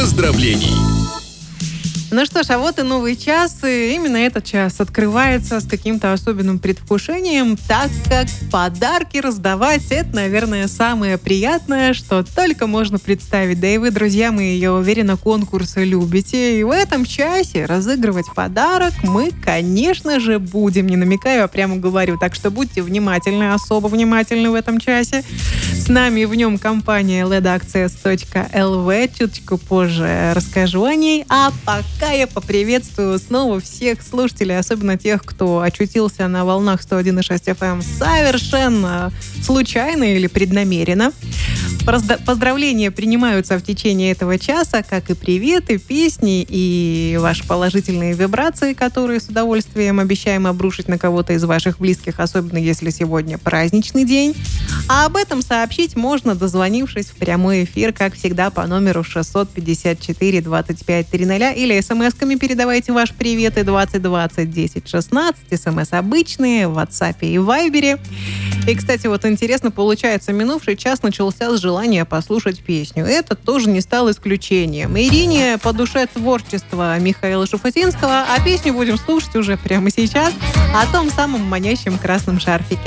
поздравлений. Ну что ж, а вот и новый час. И именно этот час открывается с каким-то особенным предвкушением, так как подарки раздавать — это, наверное, самое приятное, что только можно представить. Да и вы, друзья мои, я уверена, конкурсы любите. И в этом часе разыгрывать подарок мы, конечно же, будем. Не намекаю, а прямо говорю. Так что будьте внимательны, особо внимательны в этом часе. С нами в нем компания ledaccess.lv. Чуточку позже расскажу о ней. А пока я поприветствую снова всех слушателей, особенно тех, кто очутился на волнах 101,6 FM совершенно случайно или преднамеренно. Поздравления принимаются в течение этого часа, как и приветы, песни и ваши положительные вибрации, которые с удовольствием обещаем обрушить на кого-то из ваших близких, особенно если сегодня праздничный день. А об этом сообщить можно, дозвонившись в прямой эфир, как всегда, по номеру 654 25 300 или смс-ками передавайте ваш привет и 2020 10 16, смс обычные, в WhatsApp и Viber. И, кстати, вот интересно, получается, минувший час начался с желания послушать песню. Это тоже не стало исключением. Ирине по душе творчество Михаила Шуфутинского, а песню будем слушать уже прямо сейчас о том самом манящем красном шарфике.